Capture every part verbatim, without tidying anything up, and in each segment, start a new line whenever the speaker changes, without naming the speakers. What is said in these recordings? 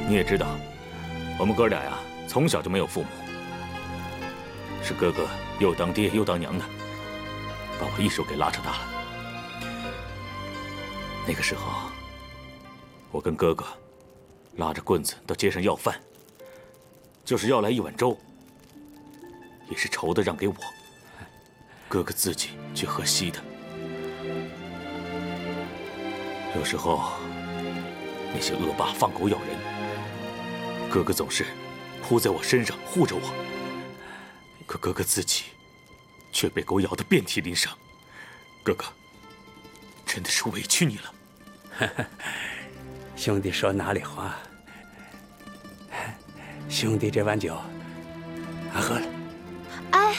你也知道，我们哥俩呀，从小就没有父母，是哥哥又当爹又当娘的，把我一手给拉扯大了。那个时候，我跟哥哥拉着棍子到街上要饭，就是要来一碗粥，也是稠的让给我，哥哥自己去喝稀的。有时候，那些恶霸放狗咬人，哥哥总是扑在我身上护着我，可哥哥自己却被狗咬得遍体鳞伤。哥哥，真的是委屈你了。
兄弟说哪里话？兄弟这碗酒，俺喝了。
哎，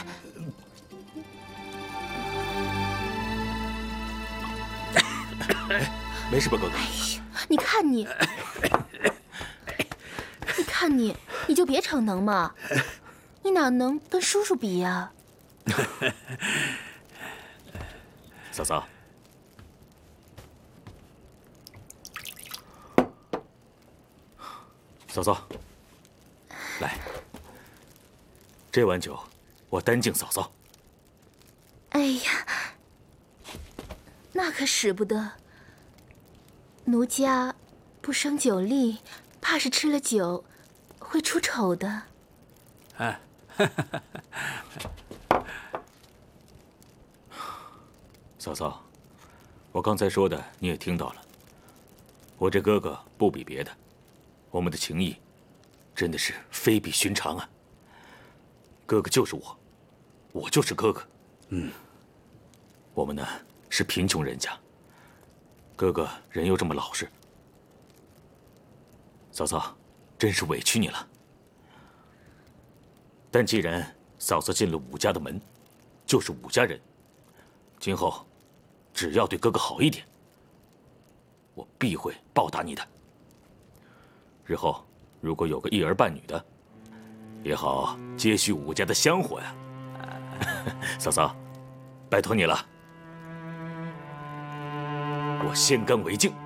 没事吧，哥哥？
哎呀，你看你，你看你，你就别逞能嘛，你哪能跟叔叔比呀？
嫂嫂，嫂嫂，来，这碗酒我单敬嫂嫂。
哎呀，那可使不得。奴家不生酒力，怕是吃了酒会出丑的。
啊，
嫂嫂，我刚才说的你也听到了。我这哥哥不比别的，我们的情谊真的是非比寻常啊。哥哥就是我，我就是哥哥。
嗯，
我们呢是贫穷人家，哥哥人又这么老实，嫂嫂，真是委屈你了。但既然嫂嫂进了武家的门，就是武家人，今后只要对哥哥好一点，我必会报答你的。日后如果有个一儿半女的，也好接续武家的香火呀。嫂嫂，拜托你了，我先干为敬。